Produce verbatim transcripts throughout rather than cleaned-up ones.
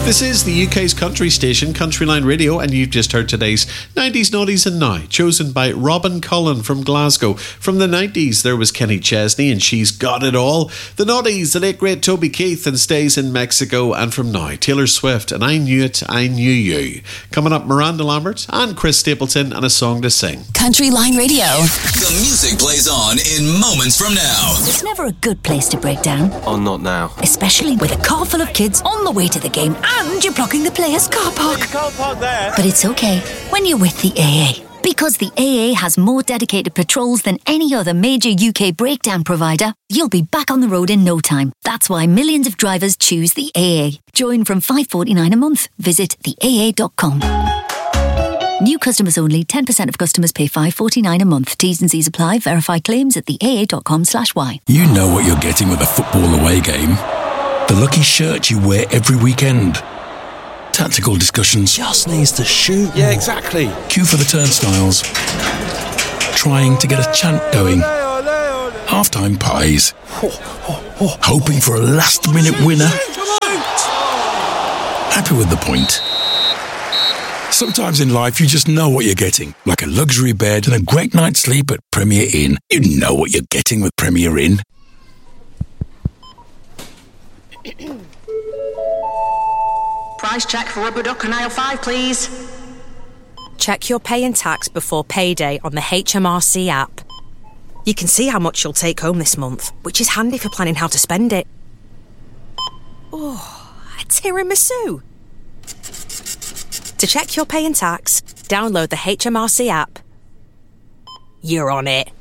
This is the U K's country station, Countryline Radio, and you've just heard today's nineties Naughties and Now, chosen by Robin Cullen from Glasgow. From the nineties, there was Kenny Chesney and She's Got It All. The Naughties, the late great Toby Keith and Stays in Mexico. And from now, Taylor Swift and I Knew It, I Knew You. Coming up, Miranda Lambert and Chris Stapleton and a song to sing. Countryline Radio. The music plays on in moments from now. It's never a good place to break down. Oh, not now. Especially with a car full of kids on the way to the game and you're blocking the players' car park. You can't park there. But it's okay when you're with the A A. Because the A A has more dedicated patrols than any other major U K breakdown provider, you'll be back on the road in no time. That's why millions of drivers choose the A A. Join from five dollars forty-nine a month. Visit the A A dot com. New customers only. ten percent of customers pay five dollars forty-nine a month. T's and C's apply. Verify claims at the A A dot com slash Y. You know what you're getting with a football away game. The lucky shirt you wear every weekend. Tactical discussions. Just needs to shoot. Yeah, exactly. Queue for the turnstiles. Trying to get a chant going. Half-time pies. Hoping for a last-minute winner. Happy with the point. Sometimes in life you just know what you're getting. Like a luxury bed and a great night's sleep at Premier Inn. You know what you're getting with Premier Inn. Price check for rubber duck and aisle five, please. Check your pay and tax before payday on the H M R C app. You can see how much you'll take home this month, which is handy for planning how to spend it. Oh, a tiramisu. To check your pay and tax, download the H M R C app. You're on it.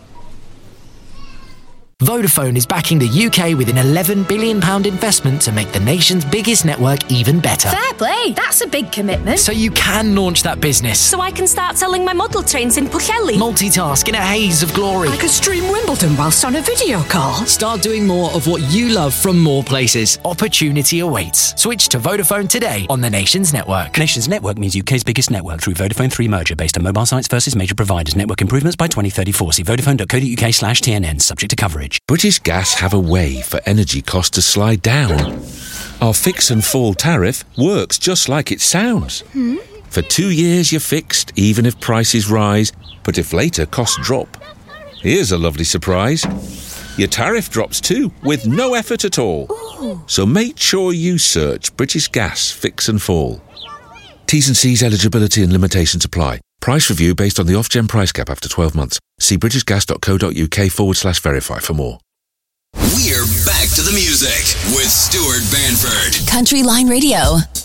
Vodafone is backing the U K with an eleven billion pounds investment to make the nation's biggest network even better. Fair play, that's a big commitment. So you can launch that business. So I can start selling my model trains in Pwllheli. Multitask in a haze of glory. I could stream Wimbledon whilst on a video call. Start doing more of what you love from more places. Opportunity awaits. Switch to Vodafone today on the nation's network. Nation's network means U K's biggest network through Vodafone three merger based on mobile sites versus major providers. Network improvements by twenty thirty-four. See vodafone dot co dot uk slash T N N. Subject to coverage. British Gas have a way for energy costs to slide down. Our fix and fall tariff works just like it sounds. Hmm? For two years you're fixed, even if prices rise, but if later costs drop. Here's a lovely surprise. Your tariff drops too, with no effort at all. Ooh. So make sure you search British Gas Fix and Fall. T's and C's eligibility and limitations apply. Price review based on the off-gen price cap after twelve months. See british gas dot co dot uk forward slash verify for more. We're back to the music with Stuart Banford. Countryline Radio.